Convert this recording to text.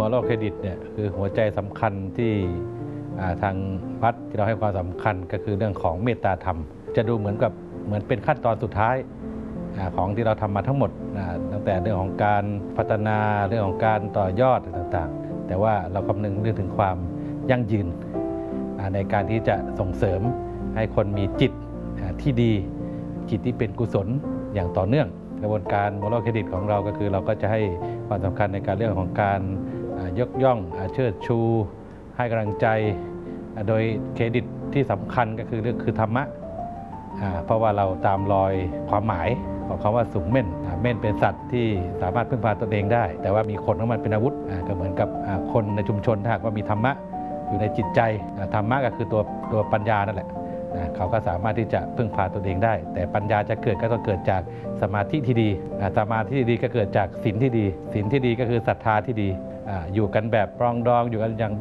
Moral Credit เนี่ยคือหัวใจสำคัญที่ทางวัดที่เราให้ความสำคัญก็คือเรื่องของเมตตาธรรมจะดูเหมือนเป็นขั้นตอนสุดท้ายของที่เราทำมาทั้งหมดตั้งแต่เรื่องของการพัฒนาเรื่องของการต่อยอดต่างๆแต่ว่าเราคำนึงเรื่องถึงความยั่งยืนในการที่จะส่งเสริมให้คนมีจิตที่ดีจิตที่เป็นกุศลอย่างต่อเนื่องกระบวนการ Moral Credit ของเราก็คือเราก็จะให้ความสำคัญในการเรื่องของการยกย่องเชิดชูให้กำลังใจโดยเครดิตที่สำคัญก็คือเรื่องคือธรรมะเพราะว่าเราตามรอยความหมายของคำว่าสูงเม่นเม่นเป็นสัตว์ที่สามารถพึ่งพาตนเองได้แต่ว่ามีคนของมันเป็นอาวุธก็เหมือนกับคนในชุมชนถ้าหากว่ามีธรรมะอยู่ในจิตใจธรรมะก็คือตัวปัญญานั่นแหละเขาก็สามารถที่จะพึ่งพาตนเองได้แต่ปัญญาจะเกิดก็ต้องเกิดจากสมาธิที่ดีสมาธิที่ดีก็เกิดจากศีลที่ดีศีลที่ดีก็คือศรัทธาที่ดีอยู่กันแบบปรองดองอยู่กันอย่าง